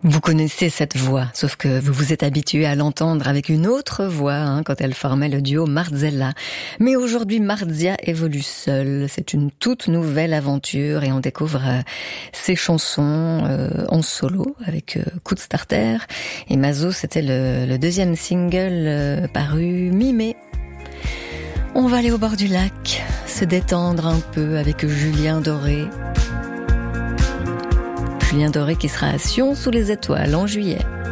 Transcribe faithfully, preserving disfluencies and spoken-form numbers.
Vous connaissez cette voix, sauf que vous vous êtes habitué à l'entendre avec une autre voix hein, quand elle formait le duo Marzella. Mais aujourd'hui, Marzia évolue seule. C'est une toute nouvelle aventure et on découvre euh, ses chansons euh, en solo avec euh, Coup de Starter. Et Mazo, c'était le, le deuxième single euh, paru mi-mai. On va aller au bord du lac, se détendre un peu avec Julien Doré. Julien Doré qui sera à Sion sous les étoiles en juillet.